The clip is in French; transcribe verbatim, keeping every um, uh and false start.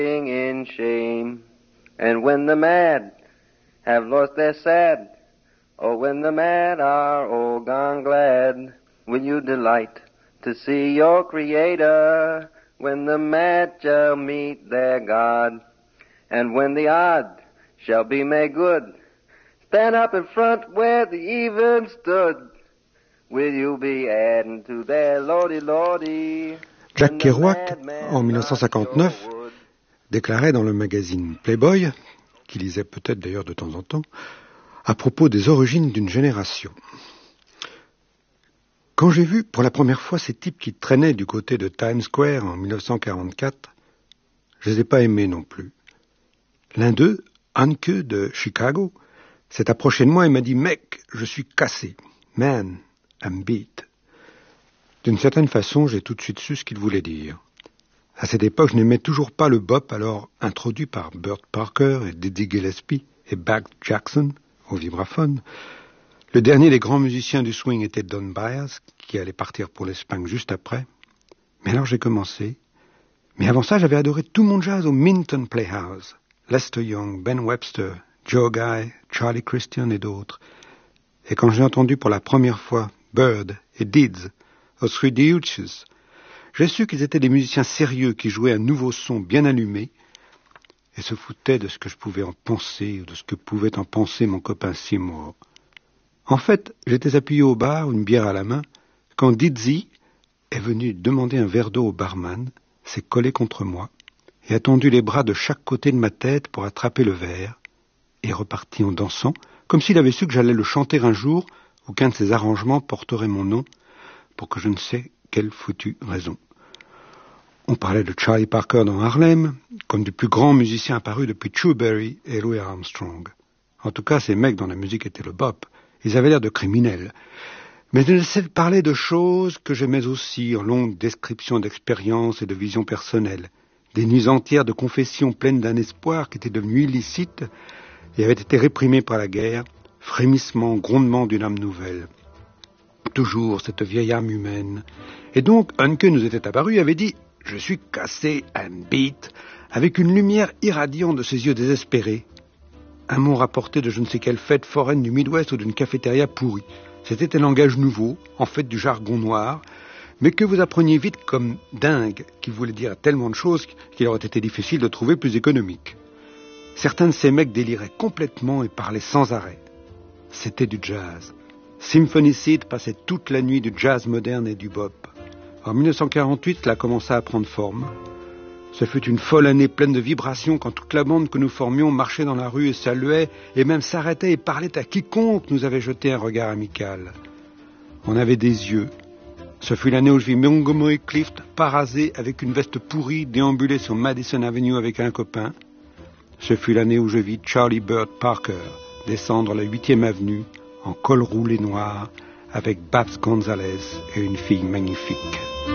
in shame. And when the mad have lost their sad, or when the mad are all gone glad, will you delight to see your Creator, when the mad shall meet their God, and when the odd shall be made good, stand up in front where the even stood, will you be adding to their lordy lordy? Jack Kerouac, en dix-neuf cent cinquante-neuf, déclarait dans le magazine Playboy, qu'il lisait peut-être d'ailleurs de temps en temps, à propos des origines d'une génération. Quand j'ai vu pour la première fois ces types qui traînaient du côté de Times Square en dix-neuf cent quarante-quatre, je les ai pas aimés non plus. L'un d'eux, Hanke de Chicago, s'est approché de moi et m'a dit « Mec, je suis cassé. Man, I'm beat. » D'une certaine façon, j'ai tout de suite su ce qu'il voulait dire. À cette époque, je n'aimais toujours pas le bop alors introduit par Burt Parker et Dizzy Gillespie et Bag Jackson au vibraphone. Le dernier des grands musiciens du swing était Don Byers, qui allait partir pour l'Espagne juste après. Mais alors j'ai commencé. Mais avant ça, j'avais adoré tout mon jazz au Minton Playhouse. Lester Young, Ben Webster, Joe Guy, Charlie Christian et d'autres. Et quand j'ai entendu pour la première fois Bird et Dids aux Three Deuces, j'ai su qu'ils étaient des musiciens sérieux qui jouaient un nouveau son bien allumé et se foutaient de ce que je pouvais en penser ou de ce que pouvait en penser mon copain Seymour. En fait, j'étais appuyé au bar, une bière à la main, quand Dizzy est venu demander un verre d'eau au barman, s'est collé contre moi et a tendu les bras de chaque côté de ma tête pour attraper le verre et est reparti en dansant, comme s'il avait su que j'allais le chanter un jour ou qu'un de ses arrangements porterait mon nom pour que je ne sais quelle foutue raison. On parlait de Charlie Parker dans Harlem, comme du plus grand musicien apparu depuis Chu Berry et Louis Armstrong. En tout cas, ces mecs dont la musique était le bop, ils avaient l'air de criminels. Mais ils essaient de parler de choses que j'aimais aussi, en longues descriptions d'expériences et de visions personnelles. Des nuits entières de confessions pleines d'un espoir qui était devenu illicite et avait été réprimé par la guerre, frémissement, grondement d'une âme nouvelle. Toujours cette vieille âme humaine. Et donc, Hanke nous était apparu et avait dit « Je suis cassé, I'm beat », avec une lumière irradiante de ses yeux désespérés. Un mot rapporté de je ne sais quelle fête foraine du Midwest ou d'une cafétéria pourrie. C'était un langage nouveau, en fait du jargon noir, mais que vous appreniez vite comme dingue, qui voulait dire tellement de choses qu'il aurait été difficile de trouver plus économique. Certains de ces mecs déliraient complètement et parlaient sans arrêt. C'était du jazz. Symphony Sid passait toute la nuit du jazz moderne et du bop. En dix-neuf cent quarante-huit, cela commença à prendre forme. Ce fut une folle année pleine de vibrations quand toute la bande que nous formions marchait dans la rue et saluait et même s'arrêtait et parlait à quiconque nous avait jeté un regard amical. On avait des yeux. Ce fut l'année où je vis Montgomery Clift parasé avec une veste pourrie déambuler sur Madison Avenue avec un copain. Ce fut l'année où je vis Charlie Bird Parker descendre la huitième avenue en col roulé noir avec Babs Gonzalez et une fille magnifique.